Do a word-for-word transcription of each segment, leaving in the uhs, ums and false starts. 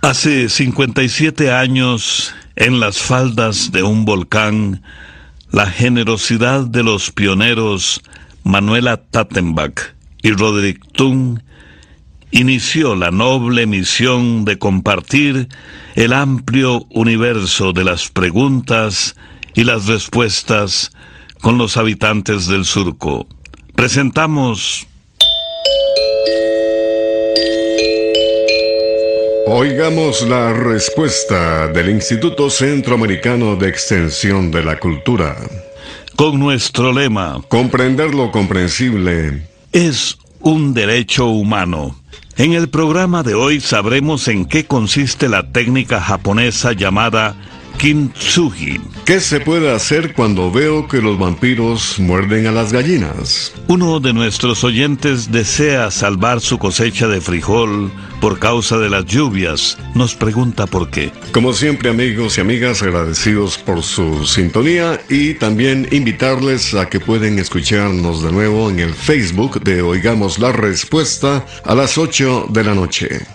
Hace cincuenta y siete años, en las faldas de un volcán, la generosidad de los pioneros Manuela Tattenbach y Roderick Thun inició la noble misión de compartir el amplio universo de las preguntas y las respuestas con los habitantes del surco. Presentamos... Oigamos la respuesta del Instituto Centroamericano de Extensión de la Cultura. Con nuestro lema: comprender lo comprensible es un derecho humano. En el programa de hoy sabremos en qué consiste la técnica japonesa llamada Kintsugi. ¿Qué se puede hacer cuando veo que los vampiros muerden a las gallinas? Uno de nuestros oyentes desea salvar su cosecha de frijol por causa de las lluvias. Nos pregunta por qué. Como siempre, amigos y amigas, agradecidos por su sintonía y también invitarles a que pueden escucharnos de nuevo en el Facebook de Oigamos la Respuesta a las ocho de la noche.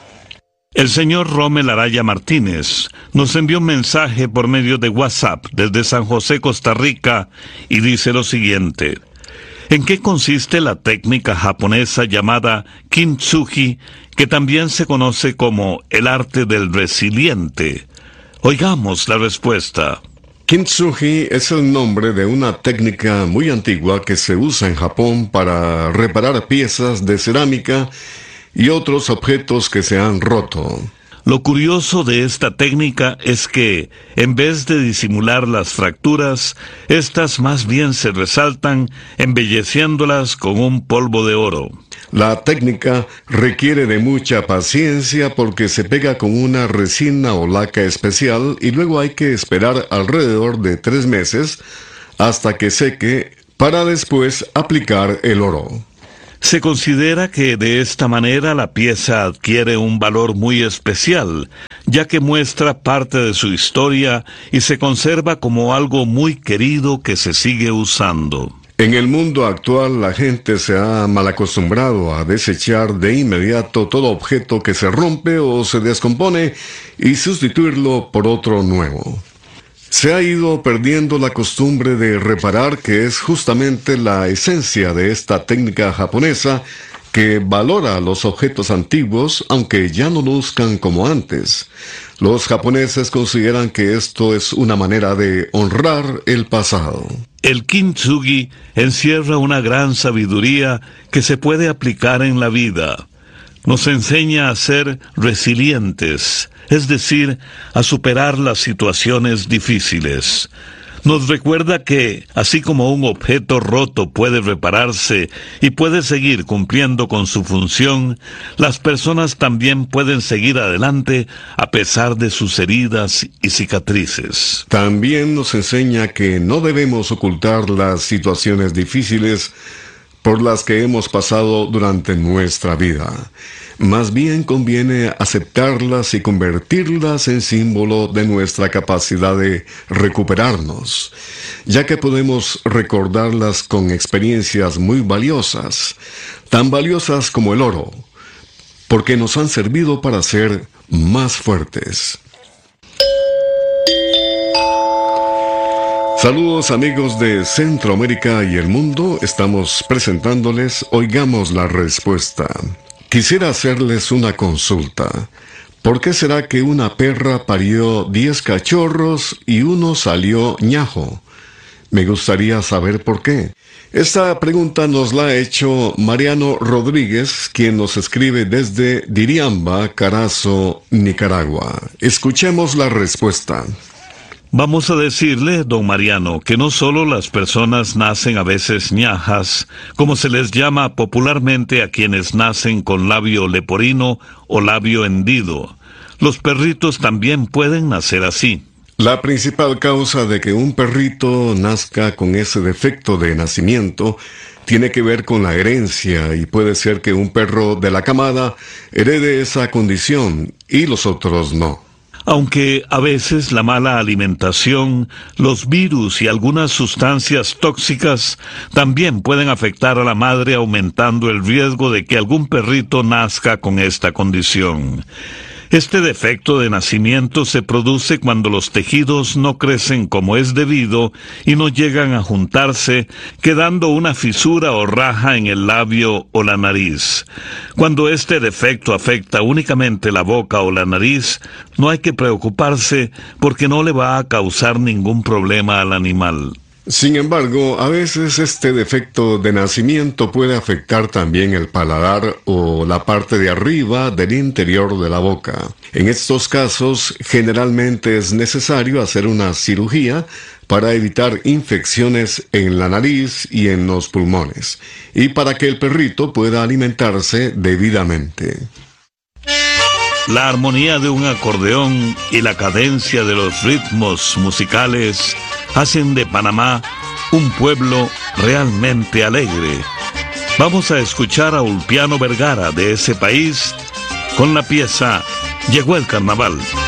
El señor Rommel Araya Martínez nos envió un mensaje por medio de WhatsApp desde San José, Costa Rica, y dice lo siguiente: ¿en qué consiste la técnica japonesa llamada Kintsugi, que también se conoce como el arte del resiliente? Oigamos la respuesta. Kintsugi es el nombre de una técnica muy antigua que se usa en Japón para reparar piezas de cerámica y otros objetos que se han roto. Lo curioso de esta técnica es que, en vez de disimular las fracturas, estas más bien se resaltan, embelleciéndolas con un polvo de oro. La técnica requiere de mucha paciencia porque se pega con una resina o laca especial y luego hay que esperar alrededor de tres meses hasta que seque para después aplicar el oro. Se considera que de esta manera la pieza adquiere un valor muy especial, ya que muestra parte de su historia y se conserva como algo muy querido que se sigue usando. En el mundo actual, la gente se ha malacostumbrado a desechar de inmediato todo objeto que se rompe o se descompone y sustituirlo por otro nuevo. Se ha ido perdiendo la costumbre de reparar, que es justamente la esencia de esta técnica japonesa que valora los objetos antiguos, aunque ya no luzcan como antes. Los japoneses consideran que esto es una manera de honrar el pasado. El Kintsugi encierra una gran sabiduría que se puede aplicar en la vida. Nos enseña a ser resilientes, es decir, a superar las situaciones difíciles. Nos recuerda que, así como un objeto roto puede repararse y puede seguir cumpliendo con su función, las personas también pueden seguir adelante a pesar de sus heridas y cicatrices. También nos enseña que no debemos ocultar las situaciones difíciles por las que hemos pasado durante nuestra vida. Más bien conviene aceptarlas y convertirlas en símbolo de nuestra capacidad de recuperarnos, ya que podemos recordarlas con experiencias muy valiosas, tan valiosas como el oro, porque nos han servido para ser más fuertes. Saludos, amigos de Centroamérica y el mundo, estamos presentándoles Oigamos la Respuesta. Quisiera hacerles una consulta. ¿Por qué será que una perra parió diez cachorros y uno salió ñajo? Me gustaría saber por qué. Esta pregunta nos la ha hecho Mariano Rodríguez, quien nos escribe desde Diriamba, Carazo, Nicaragua. Escuchemos la respuesta. Vamos a decirle, don Mariano, que no solo las personas nacen a veces ñajas, como se les llama popularmente a quienes nacen con labio leporino o labio hendido. Los perritos también pueden nacer así. La principal causa de que un perrito nazca con ese defecto de nacimiento tiene que ver con la herencia y puede ser que un perro de la camada herede esa condición y los otros no. Aunque a veces la mala alimentación, los virus y algunas sustancias tóxicas también pueden afectar a la madre, aumentando el riesgo de que algún perrito nazca con esta condición. Este defecto de nacimiento se produce cuando los tejidos no crecen como es debido y no llegan a juntarse, quedando una fisura o raja en el labio o la nariz. Cuando este defecto afecta únicamente la boca o la nariz, no hay que preocuparse porque no le va a causar ningún problema al animal. Sin embargo, a veces este defecto de nacimiento puede afectar también el paladar o la parte de arriba del interior de la boca. En estos casos, generalmente es necesario hacer una cirugía para evitar infecciones en la nariz y en los pulmones, y para que el perrito pueda alimentarse debidamente. La armonía de un acordeón y la cadencia de los ritmos musicales hacen de Panamá un pueblo realmente alegre. Vamos a escuchar a Ulpiano Vergara de ese país con la pieza Llegó el Carnaval.